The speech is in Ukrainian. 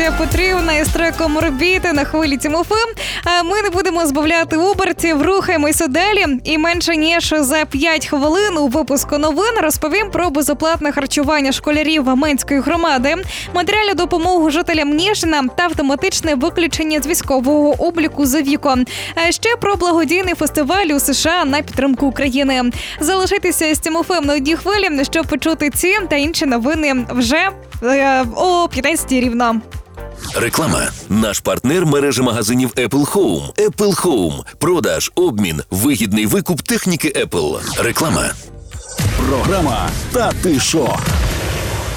Юлія Петрівна із треком «Орбіти» на хвилі Тімофи. Ми не будемо збавляти обертів, рухаємося далі. І менше ніж за 5 хвилин у випуску новин розповім про безоплатне харчування школярів Менської громади, матеріальну допомогу жителям Ніжина та автоматичне виключення з військового обліку за віком. Ще про благодійний фестиваль у США на підтримку України. Залишайтеся з Тімофеєм на одній хвилі, щоб почути ці та інші новини вже о 15 рівно. Реклама. Наш партнер – мережа магазинів Apple Home. Apple Home. Продаж, обмін, вигідний викуп техніки Apple. Реклама. Програма «Та ти шо?».